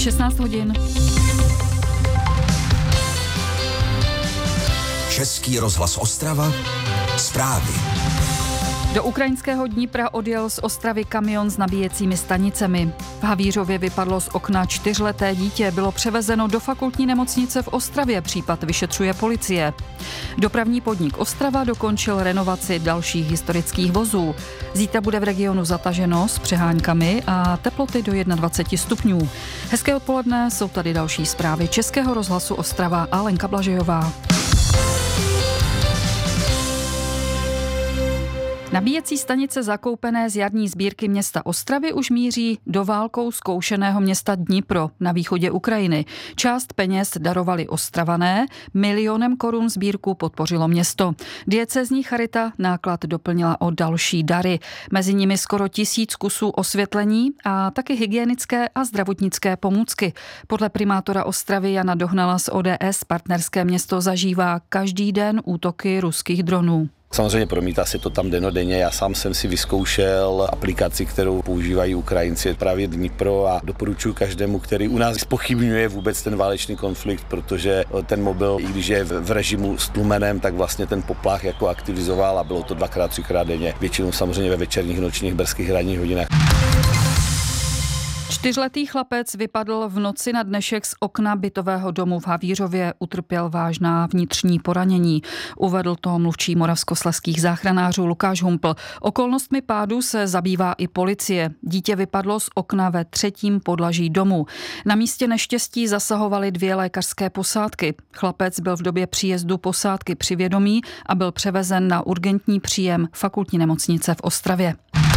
16 hodin. Český rozhlas Ostrava. Zprávy. Do ukrajinského Dnipra odjel z Ostravy kamion s nabíjecími stanicemi. V Havířově vypadlo z okna 4leté dítě, bylo převezeno do fakultní nemocnice v Ostravě, případ vyšetřuje policie. Dopravní podnik Ostrava dokončil renovaci dalších historických vozů. Zítra bude v regionu zataženo s přeháňkami a teploty do 21 stupňů. Hezké odpoledne, jsou tady další zprávy Českého rozhlasu Ostrava a Lenka Blažejová. Nabíjecí stanice zakoupené z jarní sbírky města Ostravy už míří do válkou zkoušeného města Dnipro na východě Ukrajiny. Část peněz darovali Ostravané, 1 000 000 korun sbírku podpořilo město. Diecézní charita náklad doplnila o další dary. Mezi nimi skoro 1000 kusů osvětlení a taky hygienické a zdravotnické pomůcky. Podle primátora Ostravy Jana Dohnala z ODS partnerské město zažívá každý den útoky ruských dronů. Samozřejmě promítá se to tam dennodenně. Já sám jsem si vyzkoušel aplikaci, kterou používají Ukrajinci, právě Dnipro, a doporučuji každému, který u nás zpochybňuje vůbec ten válečný konflikt, protože ten mobil, i když je v režimu stlumeném, tak vlastně ten poplach jako aktivizoval a bylo to 2x, 3x denně. Většinou samozřejmě ve večerních, nočních, brzkých ranních hodinách. 4letý chlapec vypadl v noci na dnešek z okna bytového domu v Havířově, utrpěl vážná vnitřní poranění. Uvedl to mluvčí moravskoslezských záchranářů Lukáš Humpl. Okolnostmi pádu se zabývá i policie. Dítě vypadlo z okna ve 3. podlaží domu. Na místě neštěstí zasahovaly 2 lékařské posádky. Chlapec byl v době příjezdu posádky při vědomí a byl převezen na urgentní příjem fakultní nemocnice v Ostravě.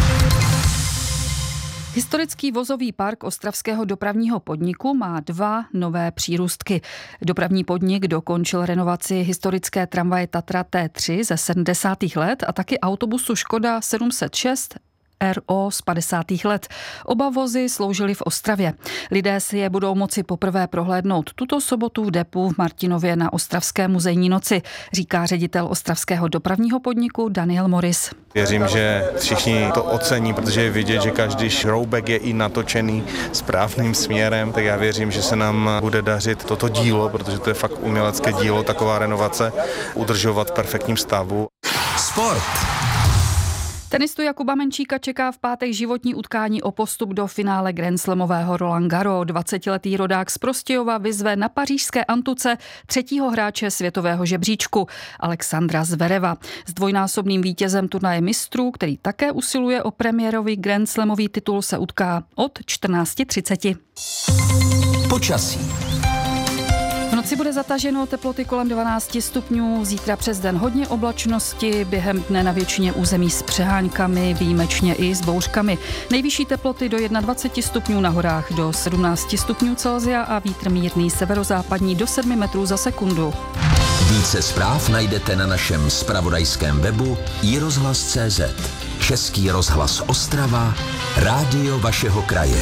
Historický vozový park ostravského dopravního podniku má 2 nové přírůstky. Dopravní podnik dokončil renovaci historické tramvaje Tatra T3 ze 70. let a taky autobusu Škoda 706 RO z 50. let. Oba vozy sloužily v Ostravě. Lidé si je budou moci poprvé prohlédnout tuto sobotu v depu v Martinově na Ostravské muzejní noci, říká ředitel ostravského dopravního podniku Daniel Morris. Věřím, že všichni to ocení, protože je vidět, že každý šroubek je i natočený správným směrem, tak já věřím, že se nám bude dařit toto dílo, protože to je fakt umělecké dílo, taková renovace, udržovat v perfektním stavu. Sport. Tenistu Jakuba Menčíka čeká v pátek životní utkání o postup do finále grandslamového Roland Garros. 20letý rodák z Prostějova vyzve na pařížské Antuce 3. hráče světového žebříčku Alexandra Zvereva. S dvojnásobným vítězem turnaje mistrů, který také usiluje o premiérový grandslamový titul, se utká od 14:30. Počasí. V noci bude zataženo, teploty kolem 12 stupňů, zítra přes den hodně oblačnosti, během dne na většině území s přeháňkami, výjimečně i s bouřkami. Nejvyšší teploty do 21 stupňů, na horách do 17 stupňů Celsia a vítr mírný severozápadní do 7 metrů za sekundu. Více zpráv najdete na našem zpravodajském webu iRozhlas.cz. Český rozhlas Ostrava, rádio vašeho kraje.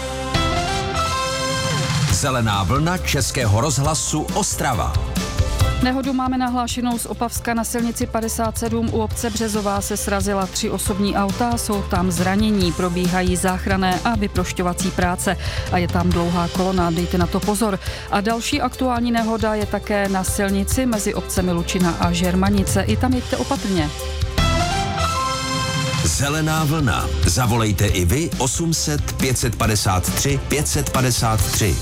Zelená vlna Českého rozhlasu Ostrava. Nehodu máme nahlášenou z Opavska. Na silnici 57 u obce Březová se srazila 3 osobní auta, jsou tam zranění, probíhají záchranné a vyprošťovací práce a je tam dlouhá kolona, dejte na to pozor. A další aktuální nehoda je také na silnici mezi obcemi Lučina a Žermanice, i tam jeďte opatrně. Zelená vlna. Zavolejte i vy 800 553 553.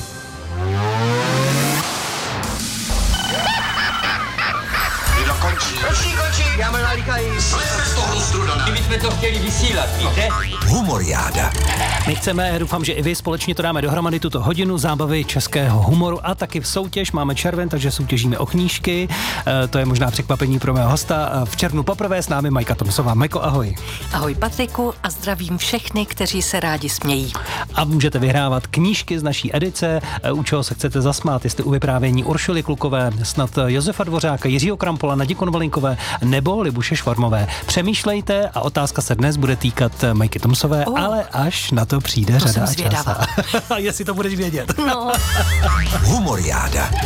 Končí, já mám nalíkají. Pojďme z toho strudana. My jsme to chtěli vysílat, víte? Humoriáda. My chceme, doufám, že i vy společně to dáme dohromady tuto hodinu zábavy českého humoru a taky v soutěž. Máme červen, takže soutěžíme o knížky. To je možná překvapení pro mého hosta. V červnu poprvé s námi Majka Tomsová. Majko, ahoj. Ahoj Patriku a zdravím všechny, kteří se rádi smějí. A můžete vyhrávat knížky z naší edice. U čeho se chcete zasmát, jestli u vyprávění Uršuly Klukové, snad Josefa Dvořáka, Jiřího Krampola, Nadě Konvalinkové nebo Libuše Švarmové. Přemýšlejte a otázka se dnes bude týkat Majky Tomsové, ale až na to přijde řada a čas. Jsem zvědavá. Jestli to budeš vědět. No. Humoriáda.